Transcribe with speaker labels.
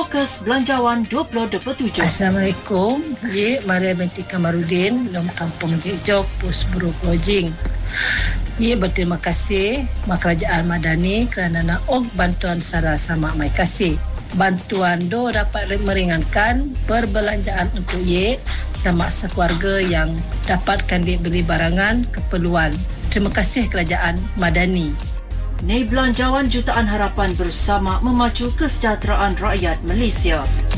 Speaker 1: Fokus Belanjawan 2027.
Speaker 2: Assalamualaikum. Maria binti Kamarudin, Lom Kampung Jejok, Pos Buruk Lojing. Berterima kasih Kerajaan Madani kerana naok bantuan sara sama mai kasih. Bantuan do dapat meringankan perbelanjaan untuk sama sekeluarga yang dapatkan beli barangan keperluan. Terima kasih Kerajaan Madani.
Speaker 1: Belanjawan Jutaan Harapan bersama memacu kesejahteraan rakyat Malaysia.